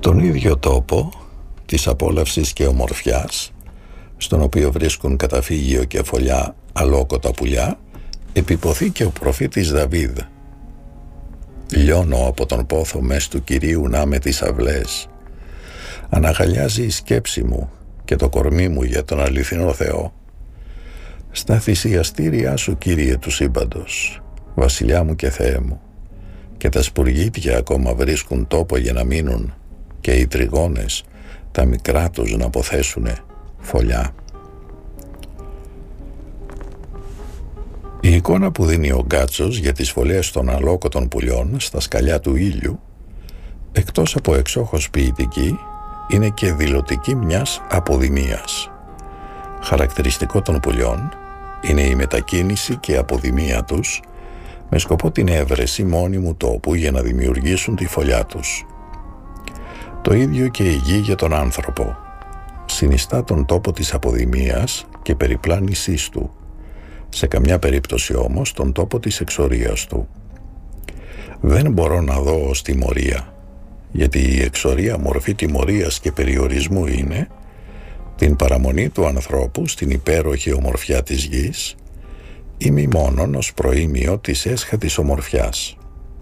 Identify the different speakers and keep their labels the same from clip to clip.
Speaker 1: Τον ίδιο τόπο της απόλαυσης και ομορφιάς, στον οποίο βρίσκουν καταφύγιο και φωλιά αλόκοτα πουλιά, επιποθεί και ο προφήτης Δαβίδ. Λιώνω από τον πόθο μες του Κυρίου να με τις αυλές. Αναγαλιάζει η σκέψη μου και το κορμί μου για τον αληθινό Θεό. Στα θυσιαστήριά σου, Κύριε του σύμπαντος, βασιλιά μου και Θεέ μου, και τα σπουργίτια ακόμα βρίσκουν τόπο για να μείνουν, και οι τριγώνες τα μικρά τους να αποθέσουνε φωλιά. Η εικόνα που δίνει ο Γκάτσος για τις φωλιές των αλόκοτων πουλιών στα σκαλιά του ήλιου, εκτός από εξόχως ποιητική, είναι και δηλωτική μιας αποδημίας. Χαρακτηριστικό των πουλιών είναι η μετακίνηση και η αποδημία τους, με σκοπό την έβρεση μόνιμου τόπου για να δημιουργήσουν τη φωλιά τους. Το ίδιο και η γη για τον άνθρωπο. Συνιστά τον τόπο της αποδημίας και περιπλάνησής του, σε καμιά περίπτωση όμως τον τόπο της εξορίας του. Δεν μπορώ να δω ως τιμωρία, γιατί η εξορία μορφή τιμωρίας και περιορισμού είναι την παραμονή του ανθρώπου στην υπέροχη ομορφιά της γης ή μη μόνον ως προήμιο της έσχατης ομορφιάς.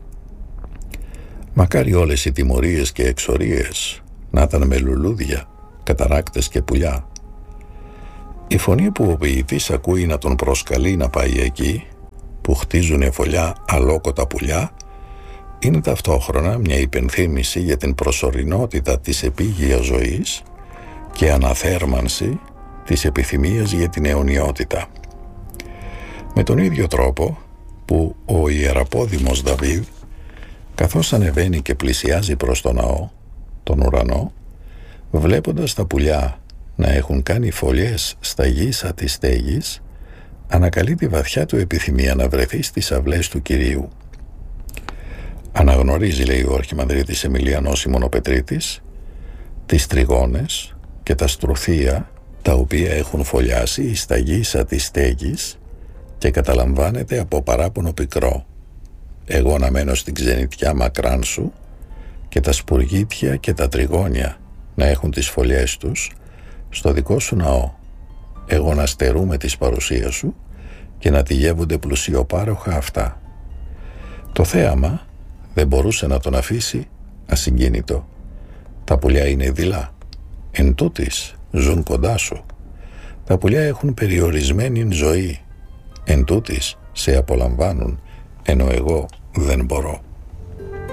Speaker 1: Μακάρι όλες οι τιμωρίες και εξορίες να ήταν με λουλούδια, καταράκτες και πουλιά. Η φωνή που ο ποιητής ακούει να τον προσκαλεί να πάει εκεί, που χτίζουνε φωλιά αλόκοτα πουλιά, είναι ταυτόχρονα μια υπενθύμηση για την προσωρινότητα της επίγειας ζωής και αναθέρμανση της επιθυμίας για την αιωνιότητα. Με τον ίδιο τρόπο που ο ιεραπόδημος Δαβίδ, καθώς ανεβαίνει και πλησιάζει προς τον ναό, τον ουρανό, βλέποντας τα πουλιά να έχουν κάνει φωλιές στα γύσα της στέγης, ανακαλεί τη βαθιά του επιθυμία να βρεθεί στις αυλές του Κυρίου. Αναγνωρίζει, λέει ο Αρχιμανδρίτης Εμιλιανός Ημονοπετρίτης, τις τριγώνες και τα στρουθία τα οποία έχουν φωλιάσει στα γύσα της στέγης και καταλαμβάνεται από παράπονο πικρό. Εγώ να μένω στην ξενιτιά μακράν σου και τα σπουργίτια και τα τριγώνια να έχουν τις φωλιές τους στο δικό σου ναό. Εγώ να στερούμε της παρουσίας σου και να τη γεύονται πλουσιοπάροχα αυτά. Το θέαμα δεν μπορούσε να τον αφήσει ασυγκίνητο. Τα πουλιά είναι δειλά. Εν τούτης ζουν κοντά σου. Τα πουλιά έχουν περιορισμένη ζωή. Εν τούτης σε απολαμβάνουν, ενώ εγώ δεν μπορώ.